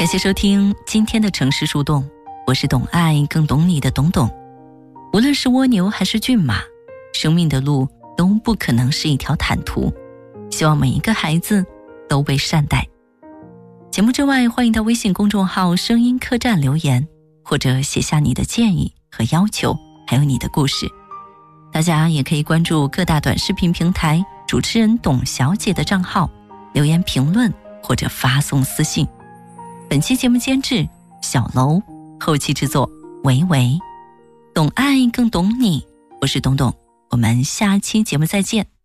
感谢收听今天的城市树洞，我是懂爱更懂你的董董。无论是蜗牛还是骏马，生命的路都不可能是一条坦途，希望每一个孩子都被善待。节目之外，欢迎到微信公众号声音客栈留言，或者写下你的建议和要求，还有你的故事。大家也可以关注各大短视频平台主持人董小姐的账号，留言评论或者发送私信。本期节目监制小楼，后期制作维维。懂爱更懂你，我是董董，我们下期节目再见。